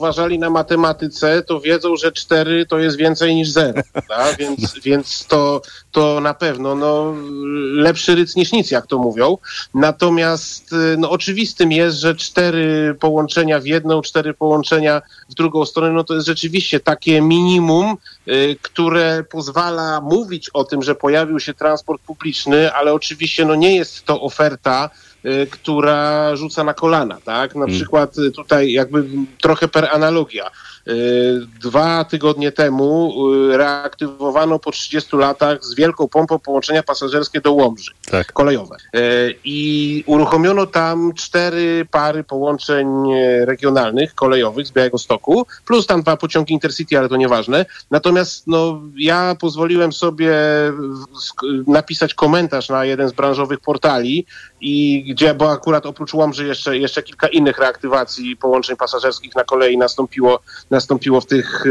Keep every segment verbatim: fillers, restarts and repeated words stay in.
uważali na matematyce, to wiedzą, że cztery to jest więcej niż zero, prawda? Więc, więc to, to na pewno no, lepszy ryc niż nic, jak to mówią. Natomiast no, oczywistym jest, że cztery połączenia w jedną, cztery połączenia w drugą stronę, no to jest rzeczywiście takie minimum, y, które pozwala mówić o tym, że pojawił się transport publiczny, ale oczywiście no, nie jest to oferta, która rzuca na kolana, tak? Na przykład tutaj jakby trochę per analogia. Dwa tygodnie temu reaktywowano po trzydziestu latach z wielką pompą połączenia pasażerskie do Łomży, tak, kolejowe. I uruchomiono tam cztery pary połączeń regionalnych, kolejowych z Białegostoku, plus tam dwa pociągi Intercity, ale to nieważne. Natomiast no, ja pozwoliłem sobie napisać komentarz na jeden z branżowych portali, i gdzie, bo akurat oprócz Łomży jeszcze, jeszcze kilka innych reaktywacji połączeń pasażerskich na kolei nastąpiło, nastąpiło w tych,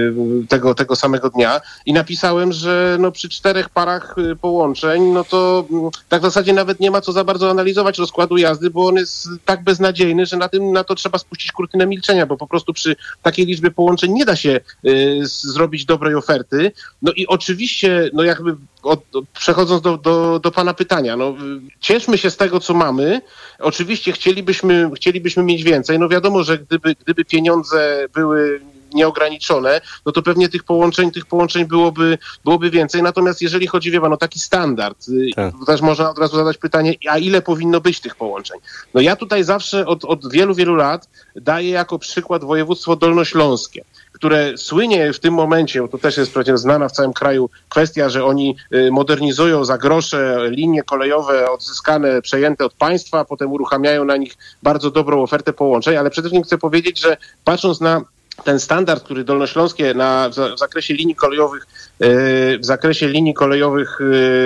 tego, tego samego dnia i napisałem, że no przy czterech parach połączeń, no to tak w zasadzie nawet nie ma co za bardzo analizować rozkładu jazdy, bo on jest tak beznadziejny, że na tym, na to trzeba spuścić kurtynę milczenia, bo po prostu przy takiej liczbie połączeń nie da się y, zrobić dobrej oferty. No i oczywiście, no jakby Od, przechodząc do, do, do pana pytania, no, cieszmy się z tego, co mamy. Oczywiście chcielibyśmy, chcielibyśmy mieć więcej. No wiadomo, że gdyby, gdyby pieniądze były nieograniczone, no to pewnie tych połączeń, tych połączeń byłoby, byłoby więcej. Natomiast jeżeli chodzi, wie pan, no taki standard, tak, też można od razu zadać pytanie, a ile powinno być tych połączeń? No ja tutaj zawsze od, od wielu, wielu lat daję jako przykład województwo dolnośląskie, które słynie w tym momencie, bo to też jest przecież znana w całym kraju kwestia, że oni modernizują za grosze linie kolejowe odzyskane, przejęte od państwa, potem uruchamiają na nich bardzo dobrą ofertę połączeń, ale przede wszystkim chcę powiedzieć, że patrząc na ten standard, który dolnośląskie na, w zakresie linii kolejowych, w zakresie linii kolejowych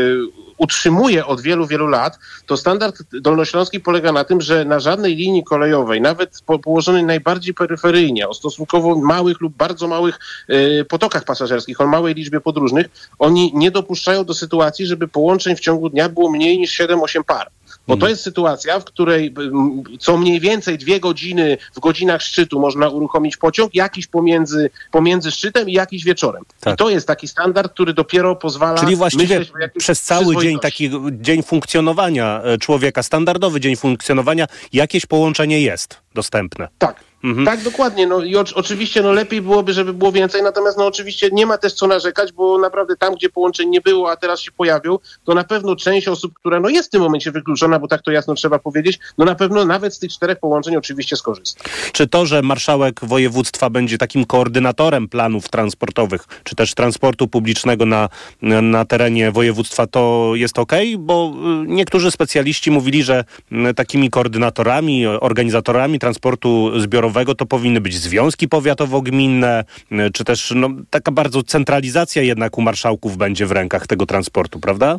utrzymuje od wielu, wielu lat, to standard dolnośląski polega na tym, że na żadnej linii kolejowej, nawet po, położonej najbardziej peryferyjnie, o stosunkowo małych lub bardzo małych y, potokach pasażerskich, o małej liczbie podróżnych, oni nie dopuszczają do sytuacji, żeby połączeń w ciągu dnia było mniej niż siedem osiem par. Bo to jest sytuacja, w której co mniej więcej dwie godziny w godzinach szczytu można uruchomić pociąg, jakiś pomiędzy, pomiędzy szczytem i jakiś wieczorem. Tak. I to jest taki standard, który dopiero pozwala... Czyli właściwie przez cały dzień, taki dzień funkcjonowania człowieka, standardowy dzień funkcjonowania, jakieś połączenie jest dostępne. Tak. Mhm. Tak, dokładnie. No i o, oczywiście no lepiej byłoby, żeby było więcej, natomiast no oczywiście nie ma też co narzekać, bo naprawdę tam, gdzie połączeń nie było, a teraz się pojawią, to na pewno część osób, która no jest w tym momencie wykluczona, bo tak to jasno trzeba powiedzieć, no na pewno nawet z tych czterech połączeń oczywiście skorzysta. Czy to, że marszałek województwa będzie takim koordynatorem planów transportowych, czy też transportu publicznego na, na terenie województwa, to jest okej? Bo niektórzy specjaliści mówili, że takimi koordynatorami, organizatorami transportu zbiorowego to powinny być związki powiatowo-gminne, czy też no, taka bardzo centralizacja jednak u marszałków będzie w rękach tego transportu, prawda?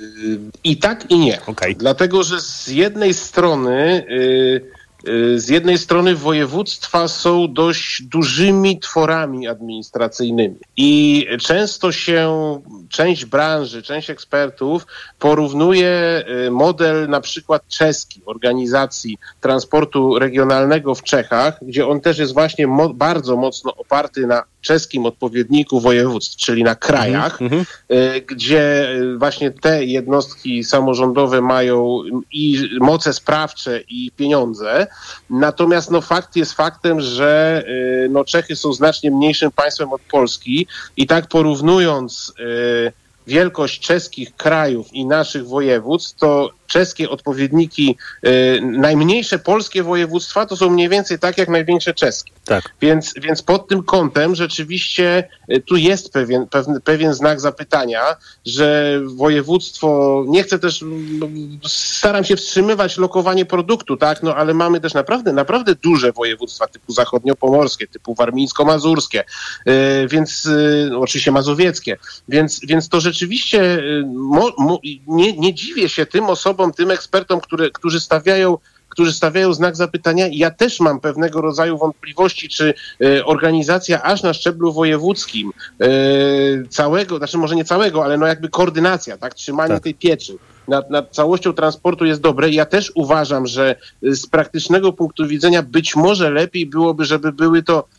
I tak, i nie. Okay. Dlatego, że z jednej strony... Yy... Z jednej strony województwa są dość dużymi tworami administracyjnymi i często się część branży, część ekspertów porównuje model na przykład czeski organizacji transportu regionalnego w Czechach, gdzie on też jest właśnie mo- bardzo mocno oparty na czeskim odpowiedniku województw, czyli na krajach, mm-hmm. gdzie właśnie te jednostki samorządowe mają i moce sprawcze, i pieniądze. Natomiast no, fakt jest faktem, że no, Czechy są znacznie mniejszym państwem od Polski i tak porównując y, wielkość czeskich krajów i naszych województw, to czeskie odpowiedniki, y, najmniejsze polskie województwa to są mniej więcej tak jak największe czeskie. Tak. Więc, więc pod tym kątem rzeczywiście y, tu jest pewien, pewien, pewien znak zapytania, że województwo, nie chcę też, staram się wstrzymywać lokowanie produktu, tak, no ale mamy też naprawdę, naprawdę duże województwa typu zachodniopomorskie, typu warmińsko-mazurskie, y, więc y, oczywiście mazowieckie, więc, więc to rzeczywiście y, mo, mo, nie, nie dziwię się tym osobom, tym ekspertom, które, którzy stawiają którzy stawiają znak zapytania. Ja też mam pewnego rodzaju wątpliwości, czy y, organizacja aż na szczeblu wojewódzkim y, całego, znaczy może nie całego, ale no jakby koordynacja, tak, trzymanie tak. tej pieczy nad, nad całością transportu jest dobre. Ja też uważam, że z praktycznego punktu widzenia być może lepiej byłoby, żeby były to